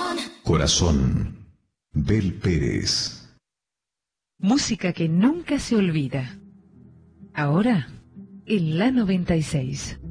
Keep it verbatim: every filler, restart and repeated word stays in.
Corazón. Bel Pérez. Música que nunca se olvida. Ahora, en la noventa y seis.